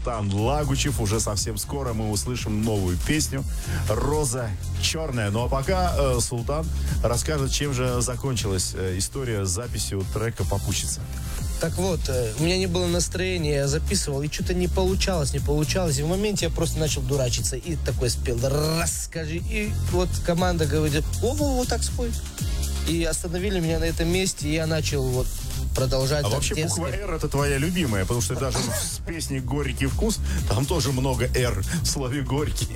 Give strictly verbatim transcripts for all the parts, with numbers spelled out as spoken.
Султан Лагучев. Уже совсем скоро мы услышим новую песню «Роза черная». Ну а пока э, Султан расскажет, чем же закончилась э, история с записью трека «Попутчица». Так вот, у меня не было настроения, я записывал, и что-то не получалось, не получалось. И в моменте я просто начал дурачиться. И такой спел, раз, скажи. И вот команда говорит, о-во-во, так спой. И остановили меня на этом месте, и я начал вот продолжать. А вообще детски. буква «Р» это твоя любимая, потому что даже в песне «Горький вкус» там тоже много «Р» в слове «горький».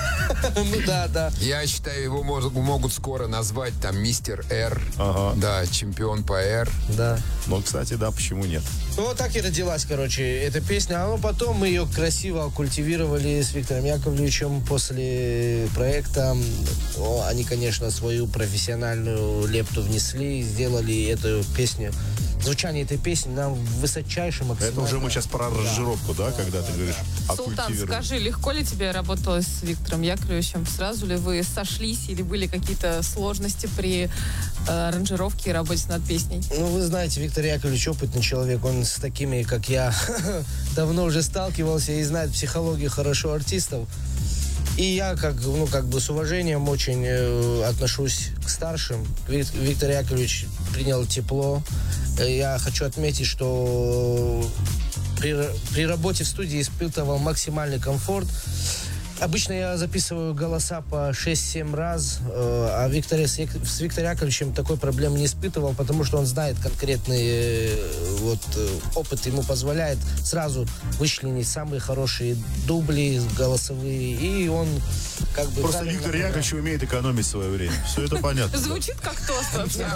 Ну да, да. Я считаю, его могут скоро назвать там мистер Р. Ага. Да, чемпион по Р. Да. Ну, кстати, да, почему нет? Ну, вот так и родилась, короче, эта песня. А потом мы ее красиво культивировали с Виктором Яковлевичем после проекта. О, они, конечно, свою профессиональную лепту внесли, сделали эту песню. Звучание этой песни нам высочайшим максимально. Это уже мы сейчас про аранжировку, да, да, когда да, ты говоришь да. о Султан, скажи, легко ли тебе работалось с Виктором Яковлевичем? Сразу ли вы сошлись или были какие-то сложности при э, аранжировке и работе над песней? Ну, вы знаете, Виктор Яковлевич опытный человек. Он с такими, как я, давно уже сталкивался и знает психологию хорошо артистов. И я, как, ну, как бы с уважением очень э, отношусь к старшим. Вик, Виктор Яковлевич принял тепло. Я хочу отметить, что при, при работе в студии испытывал максимальный комфорт. Обычно я записываю голоса по шесть-семь раз, а Виктор, с Виктором Яковлевичем такой проблемы не испытывал, потому что он знает конкретный вот, опыт, ему позволяет сразу вычленить самые хорошие дубли голосовые, и он как бы... Просто Виктор Яковлевич умеет экономить свое время. Все это понятно. Звучит как тост вообще.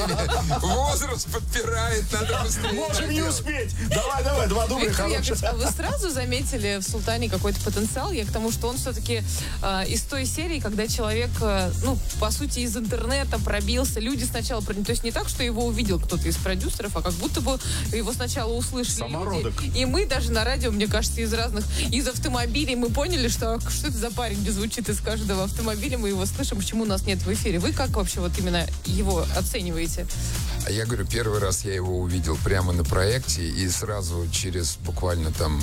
Возраст подпирает, надо быстрее. Можем не успеть. Давай, давай, два дубля хороших. Вы сразу заметили в Султане какой-то потенциал? Я к тому, что он все-таки э, из той серии, когда человек, э, ну, по сути, из интернета пробился. Люди сначала... То есть не так, что его увидел кто-то из продюсеров, а как будто бы его сначала услышали Самородок. люди. И мы даже на радио, мне кажется, из разных... Из автомобилей мы поняли, что что это за парень, где звучит из каждого автомобиля. Мы его слышим, почему у нас нет в эфире. Вы как вообще вот именно его оцениваете? А я говорю, первый раз я его увидел прямо на проекте, и сразу через буквально там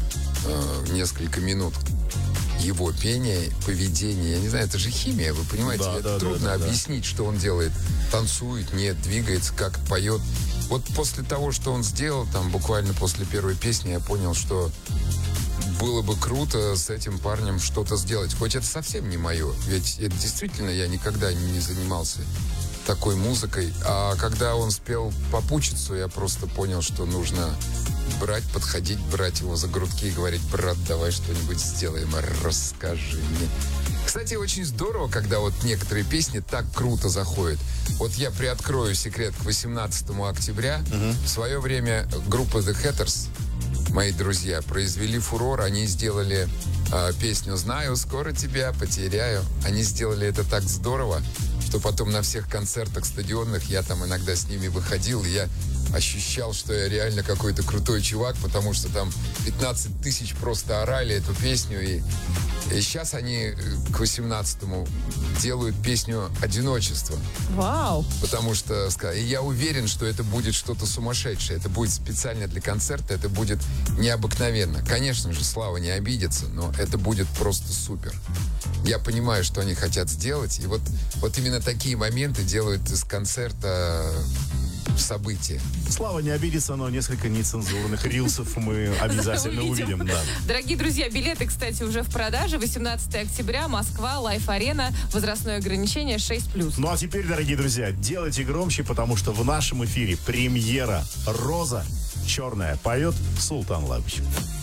э, несколько минут его пение, поведение, я не знаю, это же химия, вы понимаете, да, это да, трудно да, да, объяснить, да. Что он делает. Танцует, нет, двигается, как поет. Вот после того, что он сделал, там, буквально после первой песни, я понял, что было бы круто с этим парнем что-то сделать. Хоть это совсем не мое, ведь это действительно я никогда не занимался такой музыкой. А когда он спел «Попутчицу», я просто понял, что нужно брать, подходить, брать его за грудки и говорить: брат, давай что-нибудь сделаем, расскажи мне. Кстати, очень здорово, когда вот некоторые песни так круто заходят. Вот я приоткрою секрет: к восемнадцатому октября uh-huh. в свое время группа The Hatters, мои друзья, произвели фурор. Они сделали э, песню «Знаю, скоро тебя потеряю». Они сделали это так здорово, что потом на всех концертах стадионных я там иногда с ними выходил, и я ощущал, что я реально какой-то крутой чувак, потому что там пятнадцать тысяч просто орали эту песню. И, и сейчас они к восемнадцатому делают песню «Одиночество». Вау! Потому что, и я уверен, что это будет что-то сумасшедшее. Это будет специально для концерта, это будет необыкновенно. Конечно же, Слава не обидится, но это будет просто супер. Я понимаю, что они хотят сделать, и вот, вот именно такие моменты делают из концерта события. Слава не обидится, но несколько нецензурных рилсов мы обязательно увидим. увидим да. Дорогие друзья, билеты, кстати, уже в продаже. восемнадцатого октября, Москва, Лайф-арена, возрастное ограничение шесть плюс. Ну а теперь, дорогие друзья, делайте громче, потому что в нашем эфире премьера «Роза черная». Поет Султан Лагучев.